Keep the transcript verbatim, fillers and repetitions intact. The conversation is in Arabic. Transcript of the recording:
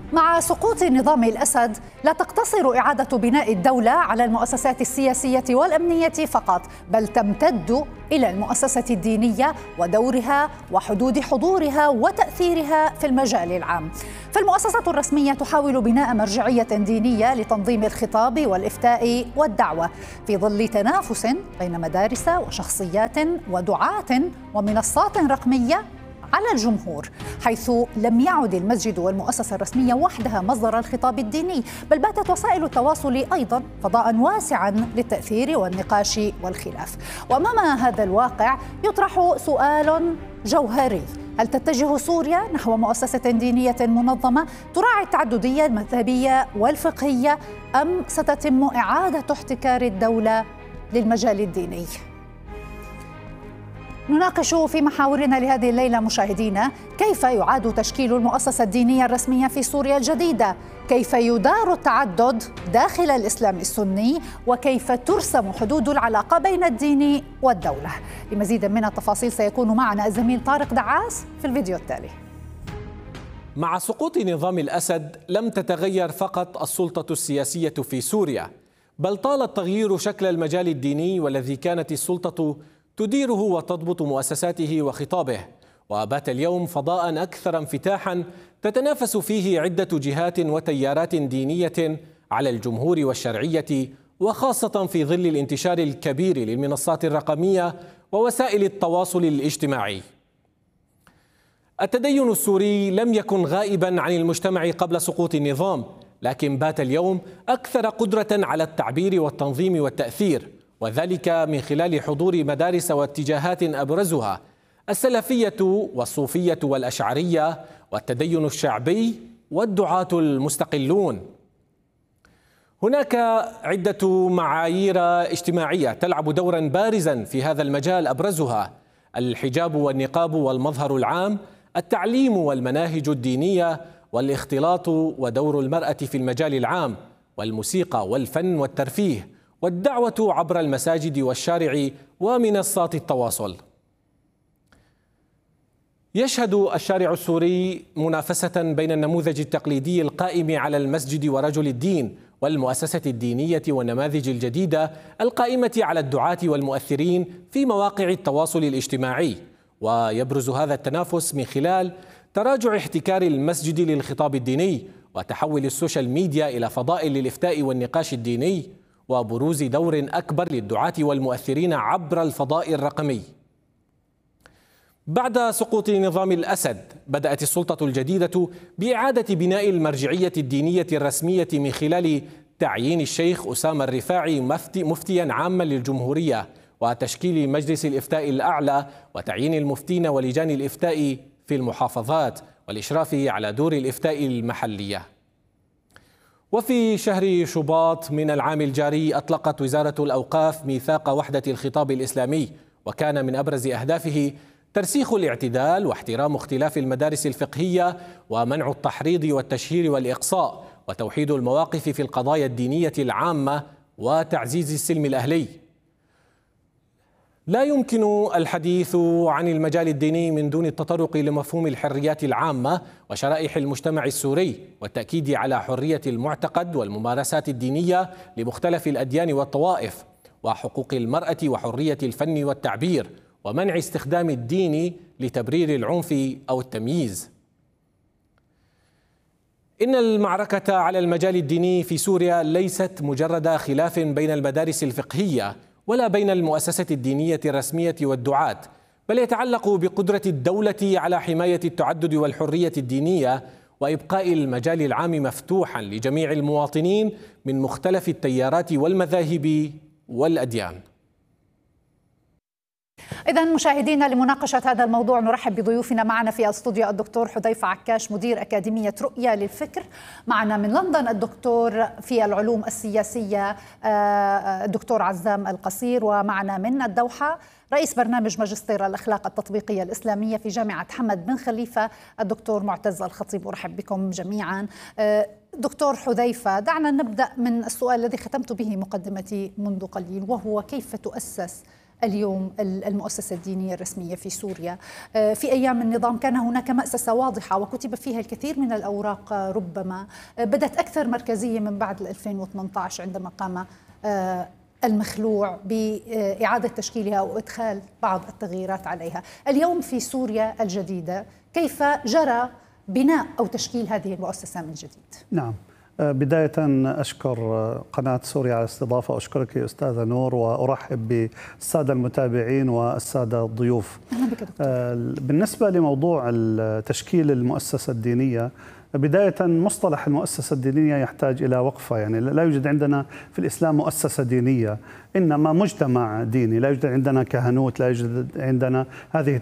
مع سقوط نظام الأسد لا تقتصر إعادة بناء الدولة على المؤسسات السياسية والأمنية فقط، بل تمتد إلى المؤسسة الدينية ودورها وحدود حضورها وتأثيرها في المجال العام. فالمؤسسة الرسمية تحاول بناء مرجعية دينية لتنظيم الخطاب والإفتاء والدعوة في ظل تنافس بين مدارس وشخصيات ودعاة ومنصات رقمية على الجمهور، حيث لم يعد المسجد والمؤسسة الرسمية وحدها مصدر الخطاب الديني، بل باتت وسائل التواصل أيضا فضاء واسعا للتأثير والنقاش والخلاف. وأمام هذا الواقع يطرح سؤال جوهري: هل تتجه سوريا نحو مؤسسة دينية منظمة تراعي التعددية المذهبية والفقهية، أم ستتم إعادة احتكار الدولة للمجال الديني؟ نناقش في محاورنا لهذه الليلة مشاهدينا كيف يعاد تشكيل المؤسسة الدينية الرسمية في سوريا الجديدة، كيف يدار التعدد داخل الإسلام السني، وكيف ترسم حدود العلاقة بين الدين والدولة. لمزيد من التفاصيل سيكون معنا الزميل طارق دعاس في الفيديو التالي. مع سقوط نظام الأسد لم تتغير فقط السلطة السياسية في سوريا، بل طال تغيير شكل المجال الديني والذي كانت السلطة تديره وتضبط مؤسساته وخطابه، وبات اليوم فضاء أكثر انفتاحا تتنافس فيه عدة جهات وتيارات دينية على الجمهور والشرعية، وخاصة في ظل الانتشار الكبير للمنصات الرقمية ووسائل التواصل الاجتماعي. التدين السوري لم يكن غائبا عن المجتمع قبل سقوط النظام، لكن بات اليوم أكثر قدرة على التعبير والتنظيم والتأثير، وذلك من خلال حضور مدارس واتجاهات أبرزها السلفية والصوفية والأشعرية والتدين الشعبي والدعاة المستقلون. هناك عدة معايير اجتماعية تلعب دورا بارزا في هذا المجال، أبرزها الحجاب والنقاب والمظهر العام، التعليم والمناهج الدينية، والاختلاط ودور المرأة في المجال العام، والموسيقى والفن والترفيه، والدعوة عبر المساجد والشارع ومنصات التواصل. يشهد الشارع السوري منافسة بين النموذج التقليدي القائم على المسجد ورجل الدين والمؤسسة الدينية والنماذج الجديدة القائمة على الدعاة والمؤثرين في مواقع التواصل الاجتماعي، ويبرز هذا التنافس من خلال تراجع احتكار المسجد للخطاب الديني وتحول السوشيال ميديا إلى فضاء للإفتاء والنقاش الديني، وبروز دور أكبر للدعاة والمؤثرين عبر الفضاء الرقمي. بعد سقوط نظام الأسد بدأت السلطة الجديدة بإعادة بناء المرجعية الدينية الرسمية من خلال تعيين الشيخ أسامة الرفاعي مفتيا عاما للجمهورية، وتشكيل مجلس الإفتاء الأعلى، وتعيين المفتين ولجان الإفتاء في المحافظات، والإشراف على دور الإفتاء المحلية. وفي شهر شباط من العام الجاري أطلقت وزارة الأوقاف ميثاق وحدة الخطاب الإسلامي، وكان من أبرز أهدافه ترسيخ الاعتدال واحترام اختلاف المدارس الفقهية ومنع التحريض والتشهير والإقصاء، وتوحيد المواقف في القضايا الدينية العامة وتعزيز السلم الأهلي. لا يمكن الحديث عن المجال الديني من دون التطرق لمفهوم الحريات العامة وشرائح المجتمع السوري، والتأكيد على حرية المعتقد والممارسات الدينية لمختلف الأديان والطوائف، وحقوق المرأة وحرية الفن والتعبير، ومنع استخدام الدين لتبرير العنف أو التمييز. إن المعركة على المجال الديني في سوريا ليست مجرد خلاف بين المدارس الفقهية ولا بين المؤسسة الدينية الرسمية والدعاة، بل يتعلق بقدرة الدولة على حماية التعدد والحرية الدينية وإبقاء المجال العام مفتوحا لجميع المواطنين من مختلف التيارات والمذاهب والأديان. إذا مشاهدينا، لمناقشة هذا الموضوع نرحب بضيوفنا معنا في الاستوديو الدكتور حذيفة عكاش مدير أكاديمية رؤية للفكر، معنا من لندن الدكتور في العلوم السياسية الدكتور عزام القصير، ومعنا من الدوحة رئيس برنامج ماجستير الأخلاق التطبيقية الإسلامية في جامعة حمد بن خليفة الدكتور معتز الخطيب. أرحب بكم جميعا. دكتور حذيفة، دعنا نبدأ من السؤال الذي ختمت به مقدمتي منذ قليل، وهو كيف تؤسس اليوم المؤسسة الدينية الرسمية في سوريا؟ في أيام النظام كان هناك مأسسة واضحة وكتب فيها الكثير من الأوراق، ربما بدت أكثر مركزية من بعد ألفين وثمانية عشر عندما قام المخلوع بإعادة تشكيلها وإدخال بعض التغييرات عليها. اليوم في سوريا الجديدة كيف جرى بناء أو تشكيل هذه المؤسسة من جديد؟ نعم، بداية أشكر قناة سوريا على الاستضافة، وأشكرك أستاذة نور، وأرحب بالسادة المتابعين والسادة الضيوف. أهلا بك دكتور. بالنسبة لموضوع تشكيل المؤسسة الدينية، بداية مصطلح المؤسسة الدينية يحتاج إلى وقفة. يعني لا يوجد عندنا في الإسلام مؤسسة دينية، إنما مجتمع ديني. لا يوجد عندنا كهنوت، لا يوجد عندنا هذه